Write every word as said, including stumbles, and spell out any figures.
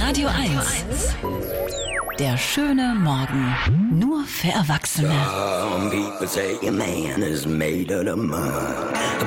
Radio eins. Der schöne Morgen. Nur für Erwachsene. Some people say a man is made of the mud.